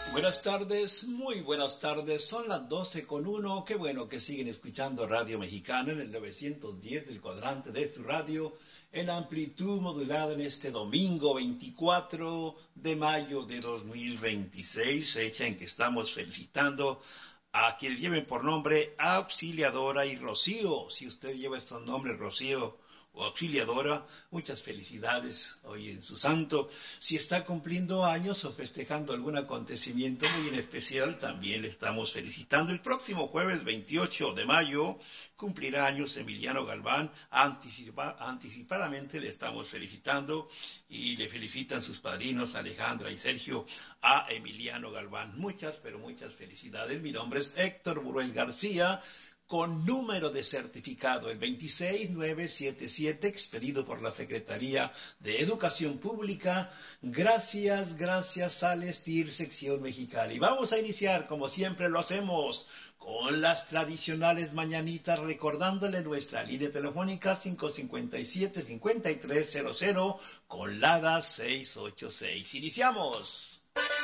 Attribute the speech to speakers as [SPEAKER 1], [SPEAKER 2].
[SPEAKER 1] Buenas tardes, muy buenas tardes. Son las 12:01. Qué bueno que siguen escuchando Radio Mexicana en el 910 del cuadrante de su radio, en amplitud modulada en este domingo 24 de mayo de 2026, fecha en que estamos felicitando a quienes lleven por nombre Auxiliadora y Rocío. Si usted lleva estos nombres, Rocío o Auxiliadora, muchas felicidades hoy en su santo. Si está cumpliendo años o festejando algún acontecimiento muy en especial, también le estamos felicitando. El próximo jueves 28 de mayo cumplirá años Emiliano Galván. Anticipadamente le estamos felicitando y le felicitan sus padrinos Alejandra y Sergio a Emiliano Galván. Muchas, pero muchas felicidades. Mi nombre es Héctor Buruel García, con número de certificado el 26977, expedido por la Secretaría de Educación Pública. Gracias, Sales TIR Sección Mexicali. Vamos a iniciar, como siempre lo hacemos, con las tradicionales mañanitas, recordándole nuestra línea telefónica 557-5300 con LADA 686. ¡Iniciamos!